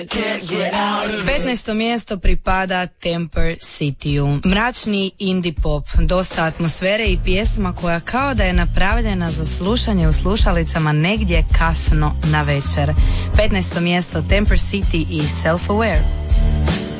15. mjesto pripada Temper Cityu. Mračni indie pop, dosta atmosfere i pjesma koja kao da je napravljena za slušanje u slušalicama negdje kasno na večer. 15. mjesto Temper City i Self-Aware.